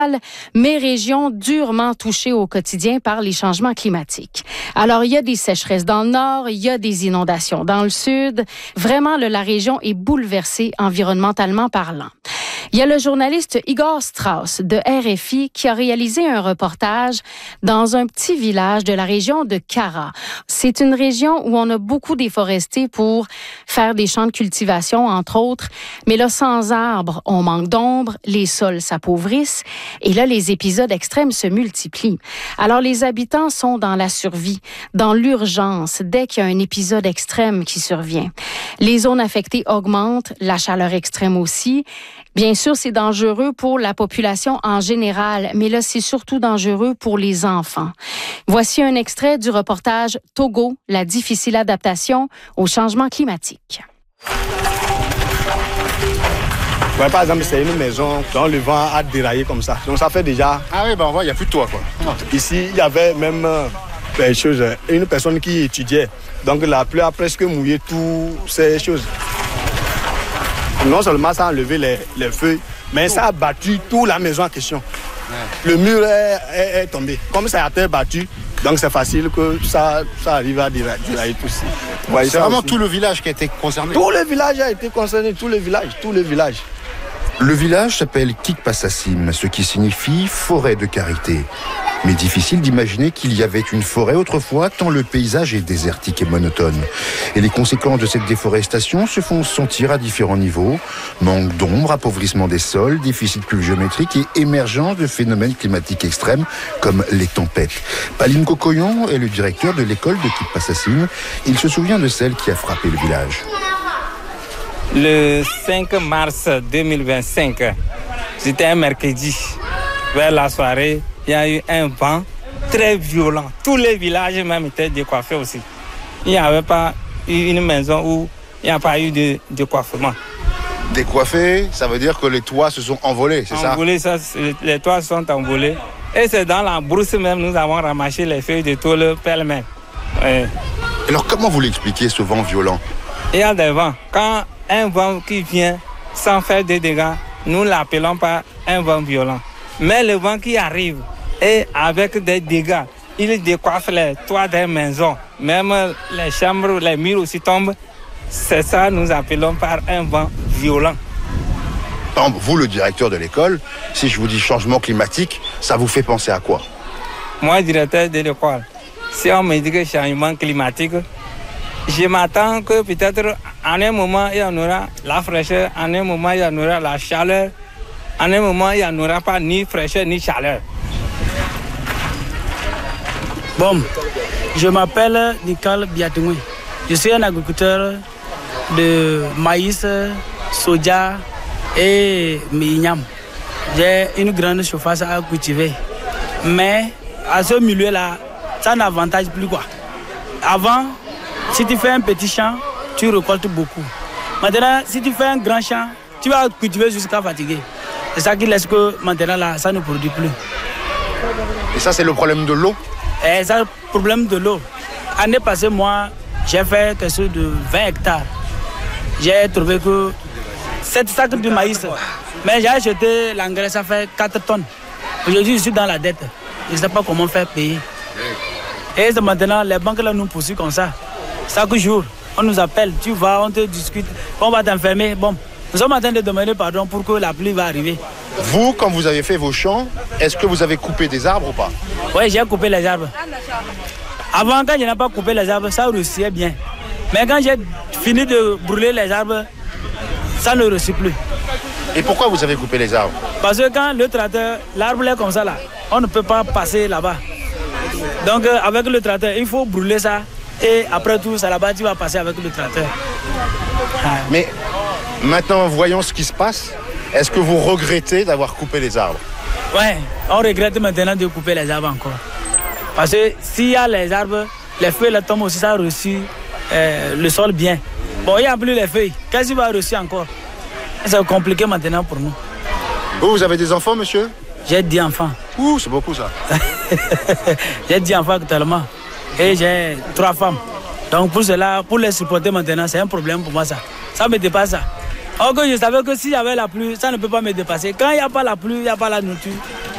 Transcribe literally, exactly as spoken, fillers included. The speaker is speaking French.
mais régions durement touchées au quotidien par les changements climatiques. Alors, il y a des sécheresses dans le nord, il y a des inondations dans le sud. Vraiment, là, la région est bouleversée environnementalement parlant. Il y a le journaliste Igor Strauss de R F I qui a réalisé un reportage dans un petit village de la région de Kara. C'est une région où on a beaucoup déforesté pour faire des champs de cultivation, entre autres. Mais là, sans arbres, on manque d'ombre, les sols s'appauvrissent et là, les épisodes extrêmes se multiplient. Alors, les habitants sont dans la survie, dans l'urgence, dès qu'il y a un épisode extrême qui survient. Les zones affectées augmentent, la chaleur extrême aussi. Bien sûr, c'est dangereux pour la population en général, mais là, c'est surtout dangereux pour les enfants. Voici un extrait du reportage Togo, la difficile adaptation au changement climatique. Ouais, par exemple, c'est une maison dont le vent a déraillé comme ça. Donc ça fait déjà... Ah oui, ben on voit, il n'y a plus de toit, quoi. Ici, il y avait même euh, choses, une personne qui étudiait. Donc la pluie a presque mouillé toutes ces choses. Non seulement ça a enlevé les, les feuilles, mais ça a battu toute la maison en question. Ouais. Le mur est, est, est tombé. Comme ça a été battu, donc c'est facile que ça, ça arrive à dérailler tout ça. Ouais, c'est vraiment aussi. Tout le village qui a été concerné. Tout le village a été concerné, tout le village, tout le village. Le village s'appelle Kikpassasim, ce qui signifie forêt de karité. Mais difficile d'imaginer qu'il y avait une forêt autrefois, tant le paysage est désertique et monotone. Et les conséquences de cette déforestation se font sentir à différents niveaux. Manque d'ombre, appauvrissement des sols, déficit pluviométrique et émergence de phénomènes climatiques extrêmes comme les tempêtes. Paline Kokoyon est le directeur de l'école de Kikpassasim. Il se souvient de celle qui a frappé le village. Le cinq mars deux mille vingt-cinq, c'était un mercredi. Vers la soirée, il y a eu un vent très violent. Tous les villages même étaient décoiffés aussi. Il n'y avait pas eu une maison où il n'y a pas eu de décoiffement. Décoiffés, ça veut dire que les toits se sont envolés, c'est ça? Envolés, ça, les toits sont envolés. Et c'est dans la brousse même, nous avons ramassé les feuilles de tôle pêle-mêle. Ouais. Alors comment vous l'expliquez, ce vent violent? Il y a des vents. Quand un vent qui vient sans faire de dégâts, nous ne l'appelons pas un vent violent. Mais le vent qui arrive et avec des dégâts, il décoiffe les toits des maisons. Même les chambres, les murs aussi tombent. C'est ça que nous appelons par un vent violent. Vous, le directeur de l'école, si je vous dis changement climatique, ça vous fait penser à quoi? Moi, directeur de l'école, si on me dit que changement climatique, je m'attends que peut-être en un moment, il y en aura la fraîcheur, en un moment, il y en aura la chaleur, en un moment, il n'y en aura pas ni fraîcheur ni chaleur. Bon, je m'appelle Nicole Biatoumi. Je suis un agriculteur de maïs, soja et mignam. J'ai une grande surface à cultiver. Mais à ce milieu-là, ça n'avantage plus quoi. Avant, si tu fais un petit champ, tu récoltes beaucoup. Maintenant, si tu fais un grand champ, tu vas cultiver jusqu'à fatiguer. C'est ça qui laisse que maintenant, là, ça ne produit plus. Et ça, c'est le problème de l'eau? Et ça, le problème de l'eau. L'année passée, moi, j'ai fait quelque chose de vingt hectares. J'ai trouvé que sept sacs de maïs. Mais j'ai acheté l'engrais, ça fait quatre tonnes. Aujourd'hui, je suis dans la dette. Je ne sais pas comment faire payer. Et maintenant, les banques là, nous poursuivent comme ça. Chaque jour, on nous appelle, tu vas, on te discute, on va t'enfermer. Bon, nous sommes en train de demander pardon pour que la pluie va arriver. Vous, quand vous avez fait vos champs, est-ce que vous avez coupé des arbres ou pas? Oui, j'ai coupé les arbres. Avant, quand je n'ai pas coupé les arbres, ça réussissait bien. Mais quand j'ai fini de brûler les arbres, ça ne réussit plus. Et pourquoi vous avez coupé les arbres? Parce que quand le tracteur, l'arbre est comme ça là, on ne peut pas passer là-bas. Donc euh, avec le tracteur, il faut brûler ça. Et après tout, ça là-bas, tu vas passer avec le tracteur. Mais maintenant, voyons ce qui se passe. Est-ce que vous regrettez d'avoir coupé les arbres? Oui, on regrette maintenant de couper les arbres encore. Parce que s'il y a les arbres, les feuilles les tombent aussi, ça réussit euh, le sol bien. Bon, il n'y a plus les feuilles. Qu'est-ce qu'il va réussir encore? C'est compliqué maintenant pour nous. Vous, vous avez des enfants, monsieur? J'ai dix enfants. Ouh, c'est beaucoup ça. J'ai dix enfants actuellement. Et j'ai trois femmes. Donc pour cela, pour les supporter maintenant, c'est un problème pour moi ça. Ça me dépasse ça. Or que je savais que s'il y avait la pluie, ça ne peut pas me dépasser. Quand il n'y a pas la pluie, il n'y a pas la nourriture.